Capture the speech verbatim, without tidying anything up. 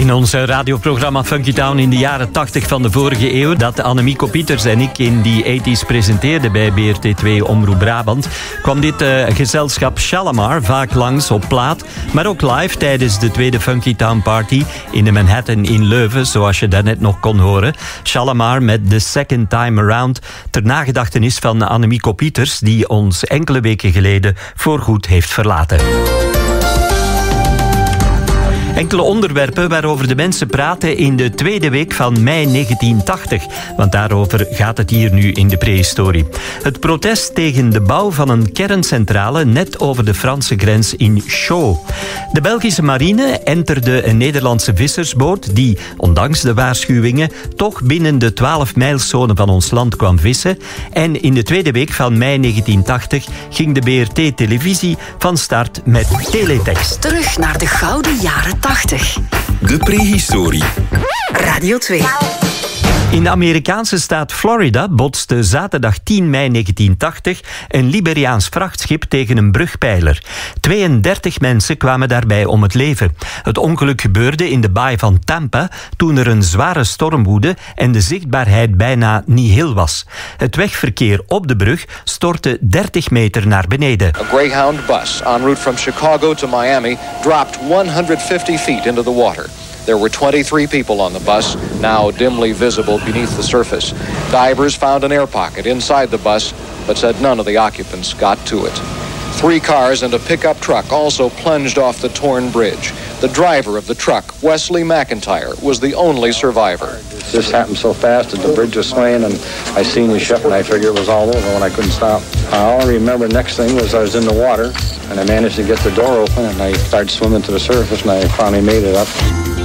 In ons radioprogramma Funky Town in de jaren tachtig van de vorige eeuw, dat Annemieke Pieters en ik in die tachtiger presenteerden bij B R T twee Omroep Brabant, kwam dit uh, gezelschap Shalamar vaak langs op plaat, maar ook live tijdens de tweede Funky Town Party in de Manhattan in Leuven, zoals je daarnet nog kon horen. Shalamar met The Second Time Around, ter nagedachtenis van Annemieke Pieters, die ons enkele weken geleden voorgoed heeft verlaten. Enkele onderwerpen waarover de mensen praten in de tweede week van mei negentien tachtig. Want daarover gaat het hier nu in de prehistorie. Het protest tegen de bouw van een kerncentrale net over de Franse grens in Chaux. De Belgische marine enterde een Nederlandse vissersboot die, ondanks de waarschuwingen, toch binnen de twaalf-mijlszone van ons land kwam vissen. En in de tweede week van mei negentien tachtig ging de B R T-televisie van start met teletext. Terug naar de gouden jaren tachtig. De prehistorie. Radio twee. In de Amerikaanse staat Florida botste zaterdag tien mei negentien tachtig een Liberiaans vrachtschip tegen een brugpijler. tweeëndertig mensen kwamen daarbij om het leven. Het ongeluk gebeurde in de baai van Tampa toen er een zware storm woedde en de zichtbaarheid bijna nihil was. Het wegverkeer op de brug stortte dertig meter naar beneden. A Greyhound bus en route from Chicago to Miami dropped one hundred fifty feet into the water. There were twenty-three people on the bus, now dimly visible beneath the surface. Divers found an air pocket inside the bus, but said none of the occupants got to it. Three cars and a pickup truck also plunged off the torn bridge. The driver of the truck, Wesley McIntyre, was the only survivor. This happened so fast that the bridge was swaying, and I seen the ship, and I figured it was all over when I couldn't stop. All I remember next thing was I was in the water, and I managed to get the door open, and I started swimming to the surface, and I finally made it up.